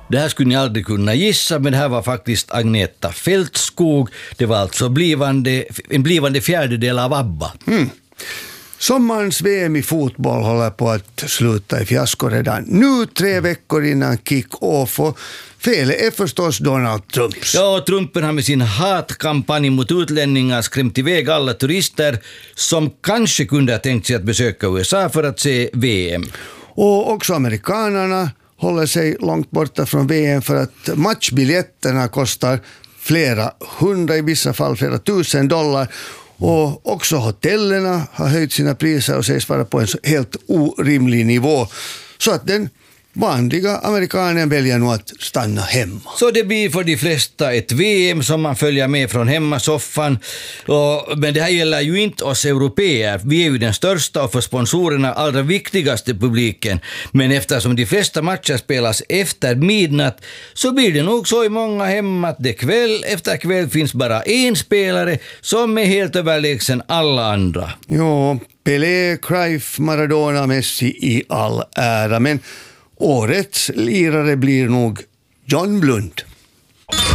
Det här skulle ni aldrig kunna gissa, men det här var faktiskt Agneta Fältskog. Det var alltså en blivande fjärdedel av ABBA. Sommarens VM i fotboll håller på att sluta i fiasko redan nu 3 veckor innan kick-off, och felet är förstås Donald Trumps. Ja, Trumpen har med sin hatkampanj mot utlänningar skrämt iväg alla turister som kanske kunde ha tänkt sig att besöka USA för att se VM. Och också amerikanerna håller sig långt borta från VM för att matchbiljetterna kostar flera hundra, i vissa fall flera $1000. Och också hotellerna har höjt sina priser och sägs vara på en helt orimlig nivå. Så att den vanliga amerikanen väljer nog att stanna hemma. Så det blir för de flesta ett VM som man följer med från hemmasoffan. Men det här gäller ju inte oss europeer. Vi är ju den största och för sponsorerna allra viktigaste publiken. Men eftersom de flesta matcher spelas efter midnatt så blir det nog så i många hem att det kväll efter kväll finns bara en spelare som är helt överlägsen alla andra. Jo, Pelé, Cruyff, Maradona, Messi i all ära, men årets lirare blir nog John Blund.